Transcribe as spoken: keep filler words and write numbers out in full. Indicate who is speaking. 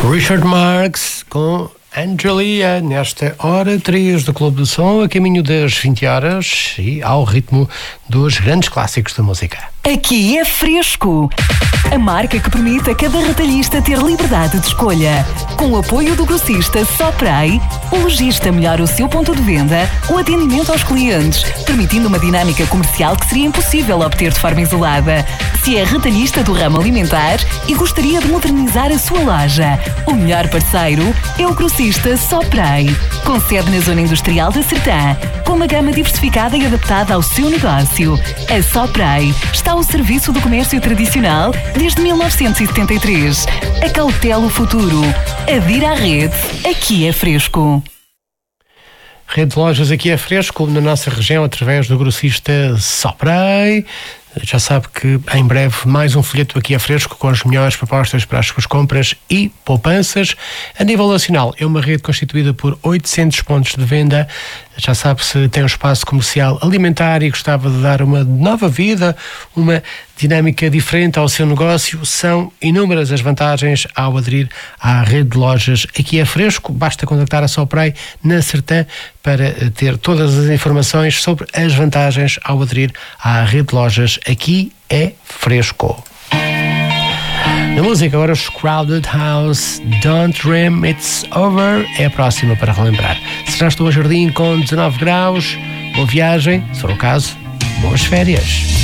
Speaker 1: Richard Marx com Angelia, nesta hora três do Clube do Som, a caminho das vinte horas e ao ritmo dos grandes clássicos da música.
Speaker 2: Aqui é Fresco, a marca que permite a cada retalhista ter liberdade de escolha. Com o apoio do grossista Sopray, o lojista melhora o seu ponto de venda, o atendimento aos clientes, permitindo uma dinâmica comercial que seria impossível obter de forma isolada. Se é retalhista do ramo alimentar e gostaria de modernizar a sua loja, o melhor parceiro é o grossista Sopray, com sede na zona industrial da Sertã, com uma gama diversificada e adaptada ao seu negócio. A Sopray está ao serviço do comércio tradicional desde mil novecentos e setenta e três. Acautela o futuro. Adira à rede. Aqui é Fresco.
Speaker 1: Rede de lojas Aqui é Fresco, na nossa região, através do grossista Sopray. Já sabe que em breve mais um folheto Aqui é Fresco com as melhores propostas para as suas compras e poupanças. A nível nacional, é uma rede constituída por oitocentos pontos de venda. Já sabe, se tem um espaço comercial alimentar e gostava de dar uma nova vida, uma dinâmica diferente ao seu negócio, são inúmeras as vantagens ao aderir à rede de lojas Aqui é Fresco. Basta contactar a Sopray na Sertã para ter todas as informações sobre as vantagens ao aderir à rede de lojas Aqui é Fresco. Na música agora, os Crowded House, Don't Dream It's Over, é a próxima para relembrar. Se já estou a jardim com dezanove graus, boa viagem, se for o caso, boas férias.